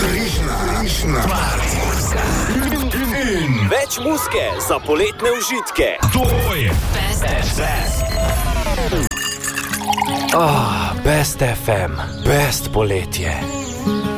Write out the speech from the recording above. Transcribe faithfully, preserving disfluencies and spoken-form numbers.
Krišna, Krišna, in več muzike za poletne užitke. To je Best F M. Ah, Best F M, best poletje.